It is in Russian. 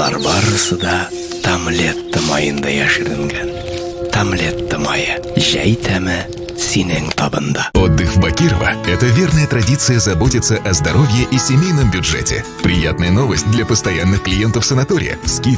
Болар барысы да Тамлетта майында яшеренгән. Тамлетта майы. Җәй тәме синең табында. Отдых в Бакирово – это верная традиция заботиться о здоровье и семейном бюджете. Приятная новость для постоянных клиентов санатория. Скидки